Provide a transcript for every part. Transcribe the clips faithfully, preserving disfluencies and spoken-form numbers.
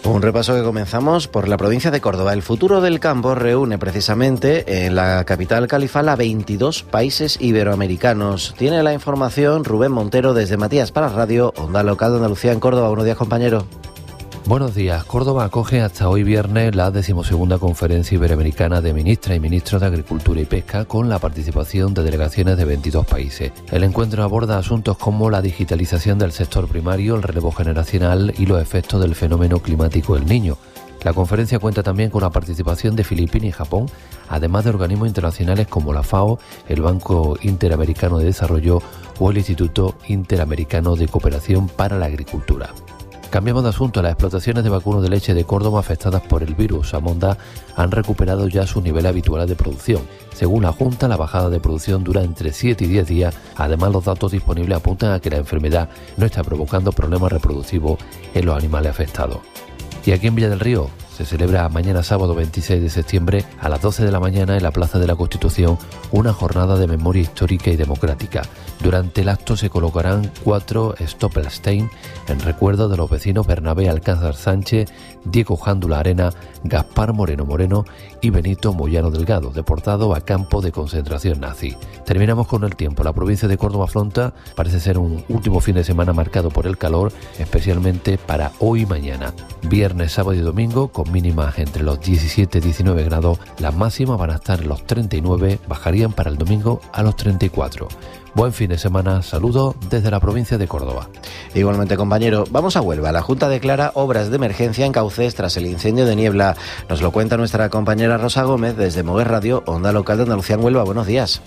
Un repaso que comenzamos por la provincia de Córdoba. El futuro del campo reúne precisamente en la capital califal a veintidós países iberoamericanos. Tiene la información Rubén Montero desde Matías para Radio, Onda Local de Andalucía en Córdoba. Buenos días, compañero. Buenos días. Córdoba acoge hasta hoy viernes la decimosegunda Conferencia Iberoamericana de Ministras y Ministros de Agricultura y Pesca con la participación de delegaciones de veintidós países. El encuentro aborda asuntos como la digitalización del sector primario, el relevo generacional y los efectos del fenómeno climático El Niño. La conferencia cuenta también con la participación de Filipinas y Japón, además de organismos internacionales como la FAO, el Banco Interamericano de Desarrollo o el Instituto Interamericano de Cooperación para la Agricultura. Cambiamos de asunto. Las explotaciones de vacuno de leche de Córdoba afectadas por el virus Amonda han recuperado ya su nivel habitual de producción. Según la Junta, la bajada de producción dura entre siete y diez días. Además, los datos disponibles apuntan a que la enfermedad no está provocando problemas reproductivos en los animales afectados. Y aquí en Villa del Río se celebra mañana sábado veintiséis de septiembre a las doce de la mañana en la Plaza de la Constitución una jornada de memoria histórica y democrática. Durante el acto se colocarán cuatro Stoppelstein en recuerdo de los vecinos Bernabé Alcázar Sánchez, Diego Jándula Arena, Gaspar Moreno Moreno y Benito Moyano Delgado, deportados a campo de concentración nazi. Terminamos con el tiempo. La provincia de Córdoba afronta, parece ser un último fin de semana marcado por el calor, especialmente para hoy y mañana. Viernes, sábado y domingo, con mínimas entre los diecisiete y diecinueve grados, las máximas van a estar en los treinta y nueve, bajarían para el domingo a los treinta y cuatro. Buen fin de semana, saludos desde la provincia de Córdoba. Igualmente, compañero, vamos a Huelva. La Junta declara obras de emergencia en Cauces tras el incendio de Niebla. Nos lo cuenta nuestra compañera Rosa Gómez desde Moguer Radio, Onda Local de Andalucía en Huelva. Buenos días.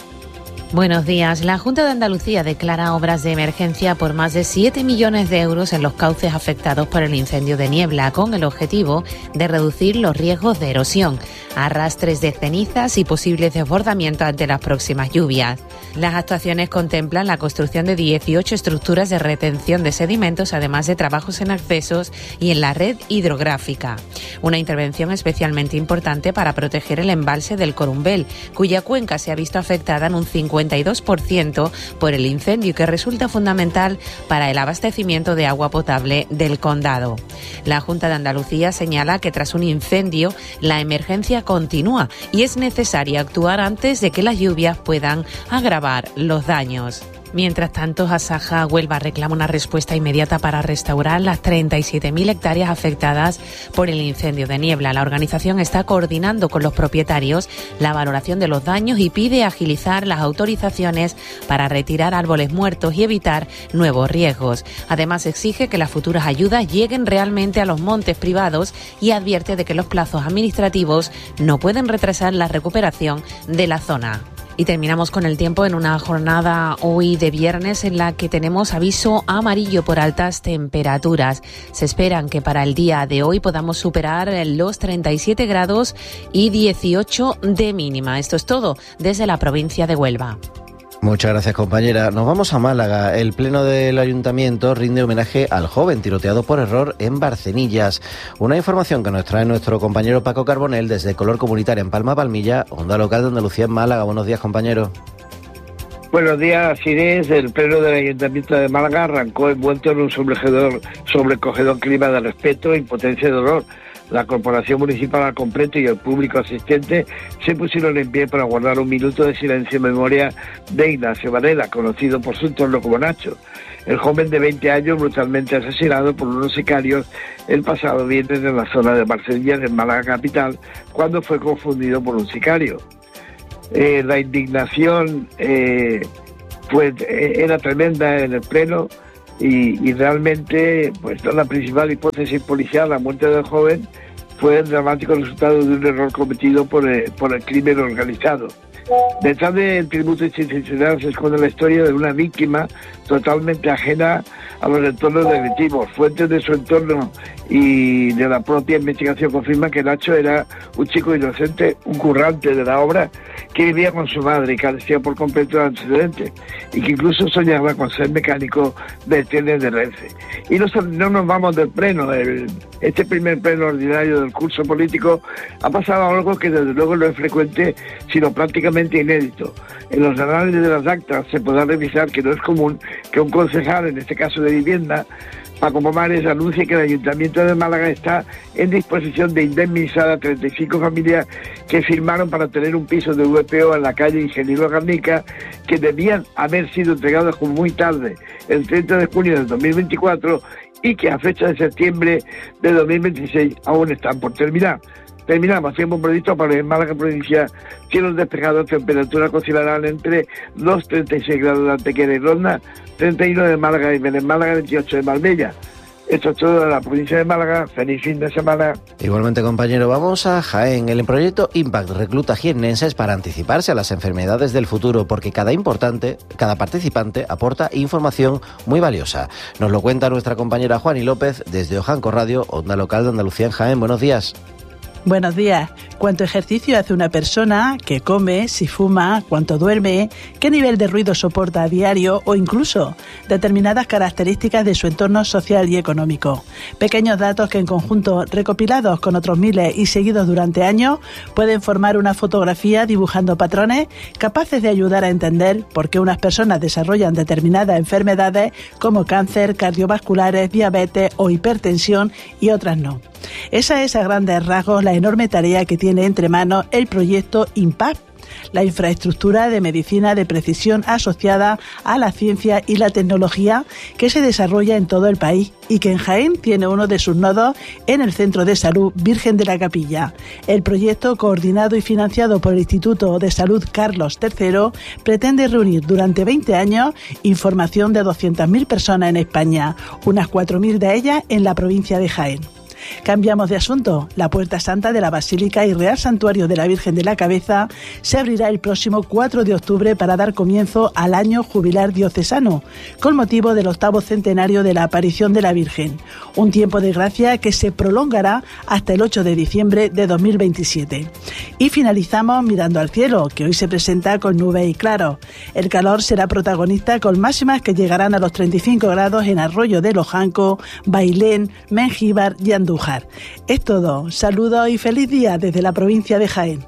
Buenos días. La Junta de Andalucía declara obras de emergencia por más de siete millones de euros en los cauces afectados por el incendio de Niebla, con el objetivo de reducir los riesgos de erosión, arrastres de cenizas y posibles desbordamientos ante las próximas lluvias. Las actuaciones contemplan la construcción de dieciocho estructuras de retención de sedimentos, además de trabajos en accesos y en la red hidrográfica. Una intervención especialmente importante para proteger el embalse del Corumbel, cuya cuenca se ha visto afectada en un cincuenta y dos por ciento por el incendio y que resulta fundamental para el abastecimiento de agua potable del condado. La Junta de Andalucía señala que tras un incendio la emergencia continúa y es necesario actuar antes de que las lluvias puedan agravar los daños. Mientras tanto, Asaja Huelva reclama una respuesta inmediata para restaurar las treinta y siete mil hectáreas afectadas por el incendio de Niebla. La organización está coordinando con los propietarios la valoración de los daños y pide agilizar las autorizaciones para retirar árboles muertos y evitar nuevos riesgos. Además, exige que las futuras ayudas lleguen realmente a los montes privados y advierte de que los plazos administrativos no pueden retrasar la recuperación de la zona. Y terminamos con el tiempo en una jornada hoy de viernes en la que tenemos aviso amarillo por altas temperaturas. Se esperan que para el día de hoy podamos superar los treinta y siete grados y dieciocho de mínima. Esto es todo desde la provincia de Huelva. Muchas gracias, compañera. Nos vamos a Málaga. El Pleno del Ayuntamiento rinde homenaje al joven tiroteado por error en Barcenillas. Una información que nos trae nuestro compañero Paco Carbonell desde Color Comunitaria en Palma Palmilla, Onda Local de Andalucía en Málaga. Buenos días, compañero. Buenos días, Inés. El Pleno del Ayuntamiento de Málaga arrancó envuelto en un sobrecogedor, sobrecogedor clima de respeto, impotencia y dolor. La Corporación Municipal al completo y el público asistente se pusieron en pie para guardar un minuto de silencio en memoria de Ignacio Varela, conocido por su entorno como Nacho, el joven de veinte años brutalmente asesinado por unos sicarios el pasado viernes en la zona de Barcelillas, en Málaga capital, cuando fue confundido por un sicario. Eh, la indignación eh, pues, eh, era tremenda en el Pleno. Y, y realmente pues la principal hipótesis policial, la muerte del joven, fue el dramático resultado de un error cometido por el, por el crimen organizado. Detrás del tributo institucional se esconde la historia de una víctima totalmente ajena a los entornos delictivos. Fuentes de su entorno y de la propia investigación confirman que Nacho era un chico inocente, un currante de la obra, que vivía con su madre y carecía por completo de antecedentes, y que incluso soñaba con ser mecánico de trenes de Renfe. Y no, no nos vamos del pleno. El, este primer pleno ordinario del curso político ha pasado algo que desde luego no es frecuente, sino prácticamente inédito. En los análisis de las actas se podrá revisar que no es común que un concejal, en este caso de vivienda, Paco Pomares anuncia que el Ayuntamiento de Málaga está en disposición de indemnizar a treinta y cinco familias que firmaron para tener un piso de V P O en la calle Ingeniero Garnica, que debían haber sido entregados como muy tarde, el treinta de junio del dos mil veinticuatro, y que a fecha de septiembre de dos mil veintiséis aún están por terminar. Terminamos, tiempo previsto para en Málaga provincia, cielos despejados, temperatura considerable entre dos, treinta y seis grados de Antequera y Ronda, treinta y uno de Málaga y en Málaga, veintiocho de Marbella. Esto es todo de la provincia de Málaga. Feliz fin de semana. Igualmente, compañero, vamos a Jaén. El proyecto Impact recluta jiennenses para anticiparse a las enfermedades del futuro, porque cada importante, cada participante aporta información muy valiosa. Nos lo cuenta nuestra compañera Juani López desde Ojanco Radio, onda local de Andalucía en Jaén. Buenos días. Buenos días. ¿Cuánto ejercicio hace una persona? ¿Qué come? ¿Si fuma? ¿Cuánto duerme? ¿Qué nivel de ruido soporta a diario? O incluso determinadas características de su entorno social y económico. Pequeños datos que en conjunto, recopilados con otros miles y seguidos durante años, pueden formar una fotografía dibujando patrones capaces de ayudar a entender por qué unas personas desarrollan determinadas enfermedades como cáncer, cardiovasculares, diabetes o hipertensión y otras no. Esa es a grandes rasgos la enorme tarea que tiene entre manos el proyecto Impact, la infraestructura de medicina de precisión asociada a la ciencia y la tecnología que se desarrolla en todo el país y que en Jaén tiene uno de sus nodos en el Centro de Salud Virgen de la Capilla. El proyecto, coordinado y financiado por el Instituto de Salud Carlos tercero, pretende reunir durante veinte años información de doscientas mil personas en España, unas cuatro mil de ellas en la provincia de Jaén. Cambiamos de asunto. La Puerta Santa de la Basílica y Real Santuario de la Virgen de la Cabeza se abrirá el próximo cuatro de octubre para dar comienzo al año jubilar diocesano, con motivo del octavo centenario de la aparición de la Virgen. Un tiempo de gracia que se prolongará hasta el ocho de diciembre de dos mil veintisiete. Y finalizamos mirando al cielo, que hoy se presenta con nubes y claros. El calor será protagonista con máximas que llegarán a los treinta y cinco grados en Arroyo de Ojanco, Bailén, Mengíbar y Andújar. Es todo. Saludos y feliz día desde la provincia de Jaén.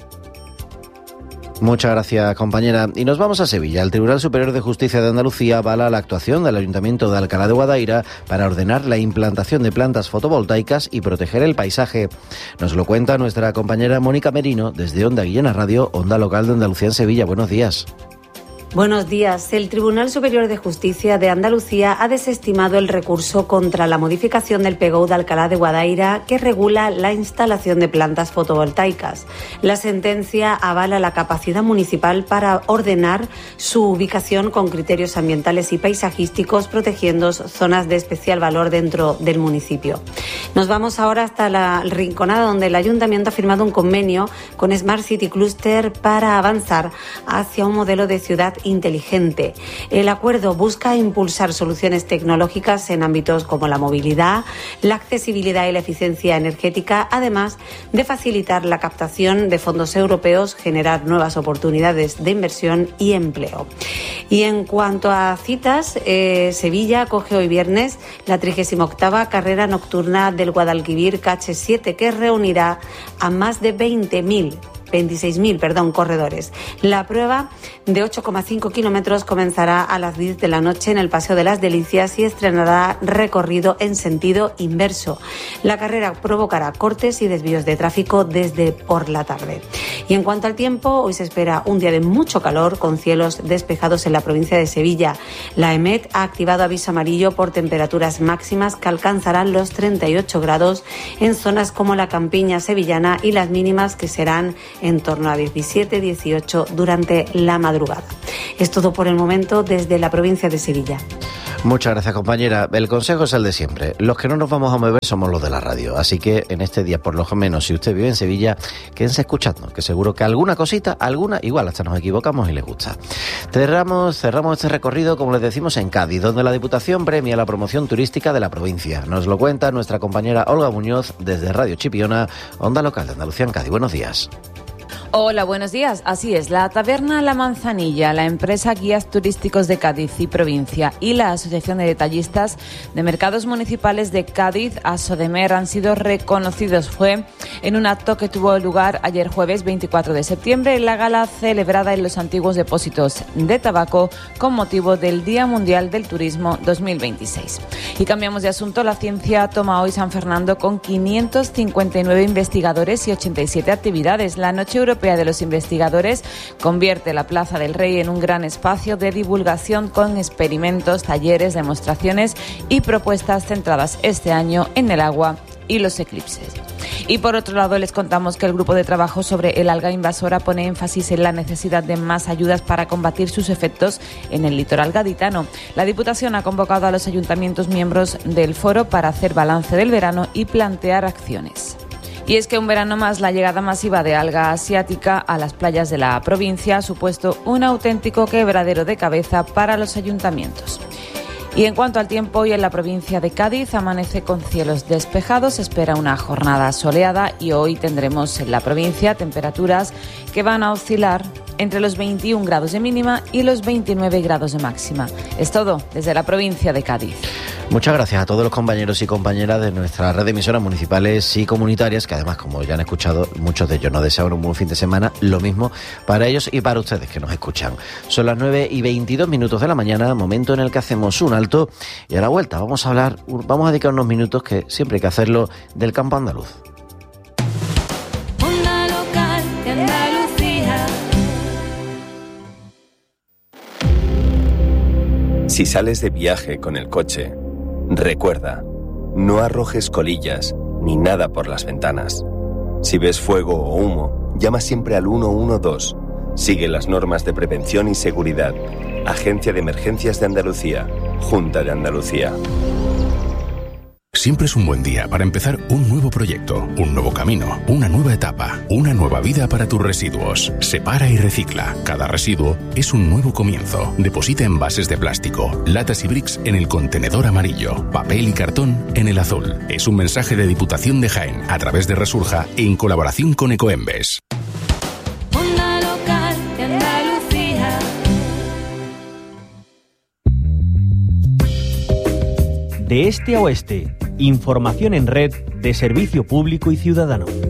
Muchas gracias, compañera. Y nos vamos a Sevilla. El Tribunal Superior de Justicia de Andalucía avala la actuación del Ayuntamiento de Alcalá de Guadaira para ordenar la implantación de plantas fotovoltaicas y proteger el paisaje. Nos lo cuenta nuestra compañera Mónica Merino desde Onda Guillena Radio, onda local de Andalucía en Sevilla. Buenos días. Buenos días. El Tribunal Superior de Justicia de Andalucía ha desestimado el recurso contra la modificación del P G U de Alcalá de Guadaira que regula la instalación de plantas fotovoltaicas. La sentencia avala la capacidad municipal para ordenar su ubicación con criterios ambientales y paisajísticos, protegiendo zonas de especial valor dentro del municipio. Nos vamos ahora hasta la Rinconada, donde el Ayuntamiento ha firmado un convenio con Smart City Cluster para avanzar hacia un modelo de ciudad inteligente. El acuerdo busca impulsar soluciones tecnológicas en ámbitos como la movilidad, la accesibilidad y la eficiencia energética, además de facilitar la captación de fondos europeos, generar nuevas oportunidades de inversión y empleo. Y en cuanto a citas, eh, Sevilla acoge hoy viernes la trigésima octava carrera nocturna del Guadalquivir K H siete, que reunirá a más de veinte mil veintiséis mil, perdón, corredores. La prueba de ocho coma cinco kilómetros comenzará a las diez de la noche en el Paseo de las Delicias y estrenará recorrido en sentido inverso. La carrera provocará cortes y desvíos de tráfico desde por la tarde. Y en cuanto al tiempo, hoy se espera un día de mucho calor con cielos despejados en la provincia de Sevilla. La EMET ha activado aviso amarillo por temperaturas máximas que alcanzarán los treinta y ocho grados en zonas como la campiña sevillana y las mínimas que serán en torno a diecisiete dieciocho durante la madrugada. Es todo por el momento desde la provincia de Sevilla. Muchas gracias, compañera. El consejo es el de siempre. Los que no nos vamos a mover somos los de la radio. Así que en este día, por lo menos, si usted vive en Sevilla, quédense escuchando, que seguro que alguna cosita, alguna, igual hasta nos equivocamos y les gusta. Cerramos, cerramos este recorrido, como les decimos, en Cádiz, donde la Diputación premia la promoción turística de la provincia. Nos lo cuenta nuestra compañera Olga Muñoz desde Radio Chipiona, onda local de Andalucía en Cádiz. Buenos días. Hola, buenos días. Así es, la Taberna La Manzanilla, la empresa Guías Turísticos de Cádiz y Provincia y la Asociación de Detallistas de Mercados Municipales de Cádiz, ASODEMER, han sido reconocidos. Fue en un acto que tuvo lugar ayer jueves veinticuatro de septiembre en la gala celebrada en los antiguos depósitos de tabaco con motivo del Día Mundial del Turismo dos mil veintiséis. Y cambiamos de asunto. La ciencia toma hoy San Fernando con quinientos cincuenta y nueve investigadores y ochenta y siete actividades. La Noche Europea de los Investigadores convierte la Plaza del Rey en un gran espacio de divulgación con experimentos, talleres, demostraciones y propuestas centradas este año en el agua y los eclipses. Y por otro lado, les contamos que el grupo de trabajo sobre el alga invasora pone énfasis en la necesidad de más ayudas para combatir sus efectos en el litoral gaditano. La Diputación ha convocado a los ayuntamientos miembros del foro para hacer balance del verano y plantear acciones. Y es que un verano más, la llegada masiva de alga asiática a las playas de la provincia ha supuesto un auténtico quebradero de cabeza para los ayuntamientos. Y en cuanto al tiempo, hoy en la provincia de Cádiz amanece con cielos despejados, se espera una jornada soleada y hoy tendremos en la provincia temperaturas que van a oscilar entre los veintiún grados de mínima y los veintinueve grados de máxima. Es todo desde la provincia de Cádiz. Muchas gracias a todos los compañeros y compañeras de nuestra red de emisoras municipales y comunitarias, que además, como ya han escuchado, muchos de ellos nos desean un buen fin de semana. Lo mismo para ellos y para ustedes que nos escuchan. Son las nueve y veintidós minutos de la mañana, momento en el que hacemos un alto, y a la vuelta vamos a hablar, vamos a dedicar unos minutos, que siempre hay que hacerlo, del campo andaluz. Onda local de Andalucía. Si sales de viaje con el coche, recuerda, no arrojes colillas ni nada por las ventanas. Si ves fuego o humo, llama siempre al uno uno dos. Sigue las normas de prevención y seguridad. Agencia de Emergencias de Andalucía, Junta de Andalucía. Siempre es un buen día para empezar un nuevo proyecto, un nuevo camino, una nueva etapa, una nueva vida para tus residuos. Separa y recicla. Cada residuo es un nuevo comienzo. Deposita envases de plástico, latas y bricks en el contenedor amarillo, papel y cartón en el azul. Es un mensaje de Diputación de Jaén a través de Resurja en colaboración con Ecoembes. Onda local de Andalucía. De este a oeste, información en red de servicio público y ciudadano.